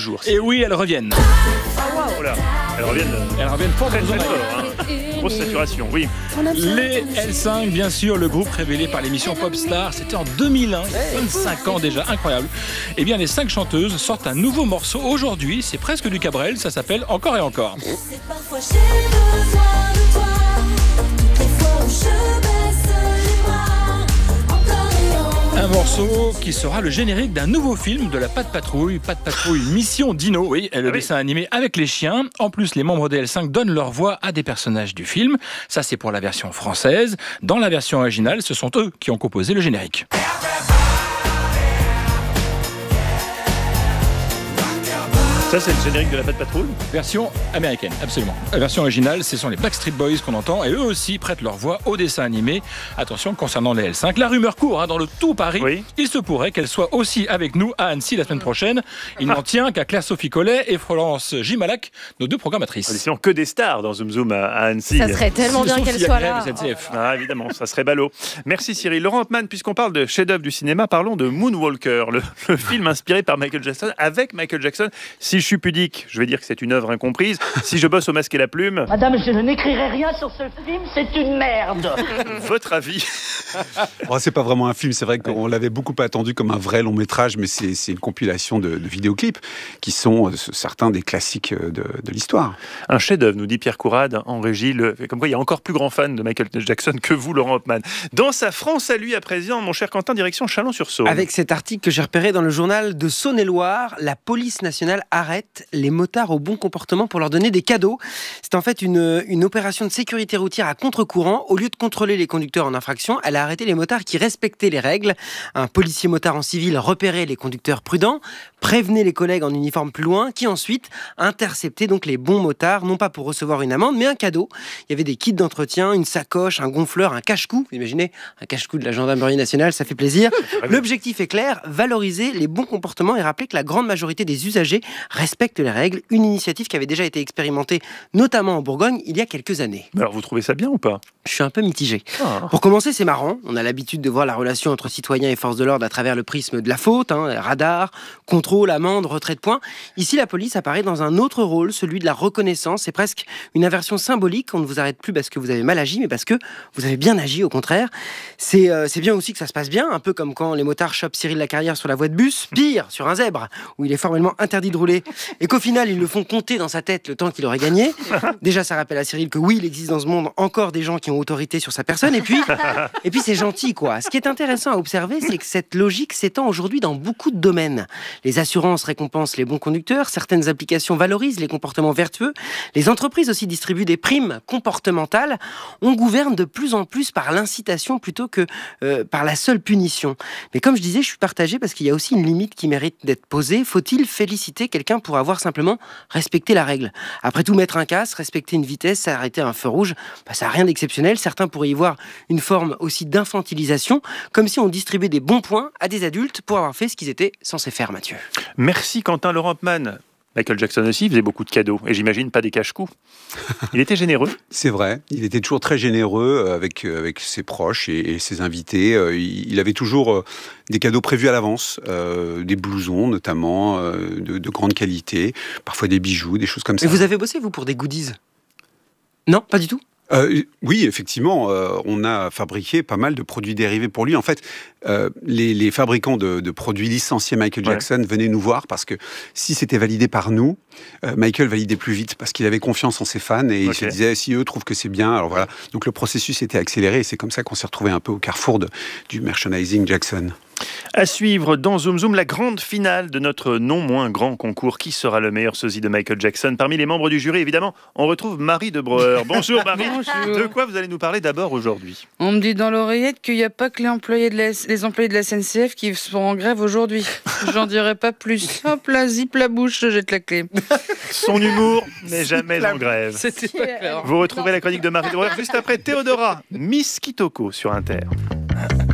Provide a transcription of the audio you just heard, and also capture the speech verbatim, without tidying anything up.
jour. Et oui, elles reviennent. Oh là, elles reviennent. Elles reviennent fort Très dans très nos fort. oreilles. Hein. Grosse saturation, oui. Les L cinq, bien sûr, le groupe révélé par l'émission Popstar, c'était en deux mille un, il y a vingt-cinq ans déjà, incroyable. Eh bien, les cinq chanteuses sortent un nouveau morceau aujourd'hui, c'est presque du Cabrel, ça s'appelle Encore et encore. C'est parfois j'ai besoin de toi, toutes les fois où je baisse les bras, encore et encore. Un morceau qui sera le générique d'un nouveau film de la Patte Patrouille, Patte Patrouille Mission Dino, oui, le Ah oui. dessin animé avec les chiens. En plus, les membres des L cinq donnent leur voix à des personnages du film. Ça, c'est pour la version française. Dans la version originale, ce sont eux qui ont composé le générique. Ça, c'est le générique de la Patte Patrouille. Version américaine, absolument. La version originale, ce sont les Backstreet Boys qu'on entend et eux aussi prêtent leur voix au dessin animé. Attention, concernant les L cinq, la rumeur court hein, dans le tout Paris. Oui. Il se pourrait qu'elle soit aussi avec nous à Annecy la semaine prochaine. Il n'en tient qu'à Claire-Sophie Collet et Florence Gimalac, nos deux programmatrices. Sinon, que des stars dans Zoom Zoom à, à Annecy. Ça serait tellement bien Sauf qu'elle s'il y a soit grève là. S N C F. Ah, évidemment, ça serait ballot. Merci Cyril. Laurent Hopman, puisqu'on parle de chef-d'œuvre du cinéma, parlons de Moonwalker, le, le film inspiré par Michael Jackson, avec Michael Jackson. Si je suis pudique, je vais dire que c'est une œuvre incomprise. Si je bosse au masque et la plume, Madame, je n'écrirai rien sur ce film, c'est une merde. votre avis? Oh, c'est pas vraiment un film, c'est vrai qu'on l'avait beaucoup attendu comme un vrai long métrage, mais c'est, c'est une compilation de, de vidéoclips qui sont euh, certains des classiques de, de l'histoire. Un chef-d'œuvre, nous dit Pierre Courade en régie. Le... Comme quoi, il y a encore plus grand fan de Michael Jackson que vous, Laurent Hopman. Dans sa France à lui à présent, mon cher Quentin, direction Chalon-sur-Saône. Avec cet article que j'ai repéré dans le journal de Saône-et-Loire, la police nationale arrête les motards au bon comportement pour leur donner des cadeaux. C'est en fait une, une opération de sécurité routière à contre-courant. Au lieu de contrôler les conducteurs en infraction, elle a arrêté les motards qui respectaient les règles. Un policier motard en civil repérait les conducteurs prudents, prévenait les collègues en uniforme plus loin, qui ensuite interceptaient donc les bons motards, non pas pour recevoir une amende, mais un cadeau. Il y avait des kits d'entretien, une sacoche, un gonfleur, un cache-cou. Vous imaginez, un cache-cou de la gendarmerie nationale, ça fait plaisir. L'objectif est clair, valoriser les bons comportements et rappeler que la grande majorité des usagers respectent les règles. Une initiative qui avait déjà été expérimentée, notamment en Bourgogne, il y a quelques années. Alors, vous trouvez ça bien ou pas? Je suis un peu mitigé. Ah. Pour commencer, c'est marrant. On a l'habitude de voir la relation entre citoyens et forces de l'ordre à travers le prisme de la faute, hein, radar, contrôle, amende, retrait de points. Ici, la police apparaît dans un autre rôle, celui de la reconnaissance. C'est presque une inversion symbolique. On ne vous arrête plus parce que vous avez mal agi, mais parce que vous avez bien agi, au contraire. C'est, euh, c'est bien aussi que ça se passe bien, un peu comme quand les motards chopent Cyril Lacarrière sur la voie de bus, pire, sur un zèbre, où il est formellement interdit de rouler, et qu'au final, ils le font compter dans sa tête le temps qu'il aurait gagné. Déjà, ça rappelle à Cyril que oui, il existe dans ce monde encore des gens qui ont autorité sur sa personne, et puis, et puis c'est gentil, quoi. Ce qui est intéressant à observer, c'est que cette logique s'étend aujourd'hui dans beaucoup de domaines. Les assurances récompensent les bons conducteurs, certaines applications valorisent les comportements vertueux, les entreprises aussi distribuent des primes comportementales. On gouverne de plus en plus par l'incitation plutôt que euh, par la seule punition. Mais comme je disais, je suis partagé parce qu'il y a aussi une limite qui mérite d'être posée. Faut-il féliciter quelqu'un pour avoir simplement respecté la règle? Après tout, mettre un casque, respecter une vitesse, s'arrêter à un feu rouge, bah, ça n'a rien d'exceptionnel. Certains pourraient y voir une forme aussi d'infantilisation, comme si on distribuait des bons points à des adultes pour avoir fait ce qu'ils étaient censés faire, Mathieu. Merci Quentin. Laurent Hopman. Michael Jackson aussi faisait beaucoup de cadeaux, et j'imagine pas des cache-coups. Il était généreux. C'est vrai, il était toujours très généreux avec, avec ses proches et, et ses invités. Il, il avait toujours des cadeaux prévus à l'avance, euh, des blousons notamment, euh, de, de grande qualité, parfois des bijoux, des choses comme ça. Et vous avez bossé, vous, pour des goodies? Non, pas du tout? Euh, oui, effectivement, euh, on a fabriqué pas mal de produits dérivés pour lui. En fait, euh, les, les fabricants de, de produits licenciés Michael Jackson ouais. venaient nous voir parce que si c'était validé par nous, euh, Michael validait plus vite parce qu'il avait confiance en ses fans et okay. il se disait si eux trouvent que c'est bien, alors voilà. Donc le processus était accéléré et c'est comme ça qu'on s'est retrouvé un peu au carrefour de, du merchandising Jackson. À suivre dans Zoom Zoom, la grande finale de notre non moins grand concours. Qui sera le meilleur sosie de Michael Jackson? Parmi les membres du jury, évidemment, on retrouve Marie de Breuer. Bonjour Marie. Bonjour. De quoi vous allez nous parler d'abord aujourd'hui? On me dit dans l'oreillette qu'il n'y a pas que les employés, de la, les employés de la S N C F qui sont en grève aujourd'hui. J'en dirai pas plus. Hop là, zip la bouche, je jette la clé. Son humour n'est jamais en grève. C'était pas clair. Vous retrouvez la chronique de Marie de Breuer juste après Théodora, Miss Kitoko sur Inter.